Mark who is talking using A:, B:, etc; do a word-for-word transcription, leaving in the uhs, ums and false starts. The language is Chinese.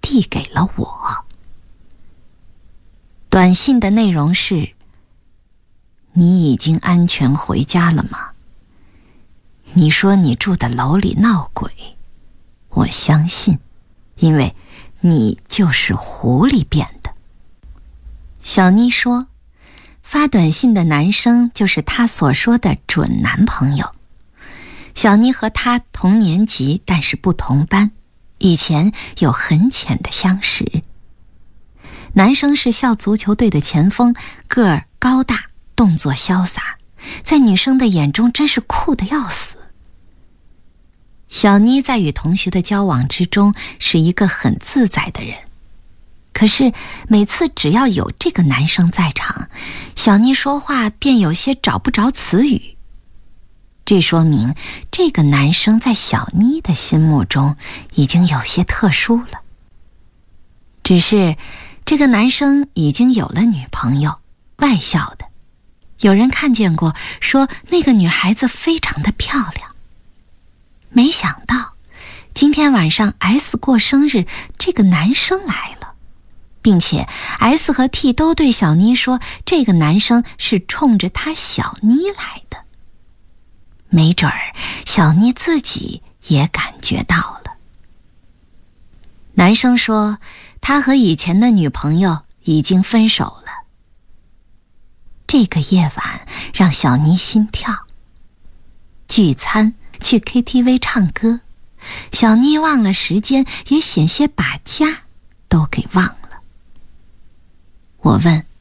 A: 递给了我。短信的内容是：你已经安全回家了吗？你说你住的楼里闹鬼，我相信，因为你就是狐狸变的。小妮说，发短信的男生就是她所说的准男朋友。小妮和他同年级，但是不同班，以前有很浅的相识。男生是校足球队的前锋，个儿高大，动作潇洒，在女生的眼中真是酷得要死。小妮在与同学的交往之中是一个很自在的人，可是每次只要有这个男生在场，小妮说话便有些找不着词语。这说明这个男生在小妮的心目中已经有些特殊了。只是这个男生已经有了女朋友，外校的，有人看见过，说那个女孩子非常的漂亮。没想到今天晚上 S 过生日，这个男生来了，并且 S 和 T 都对小妮说，这个男生是冲着他小妮来的。没准儿小妮自己也感觉到了。男生说他和以前的女朋友已经分手了。这个夜晚让小妮心跳。聚餐，去 K T V 唱歌，小妮忘了时间，也险些把家都给忘了。我问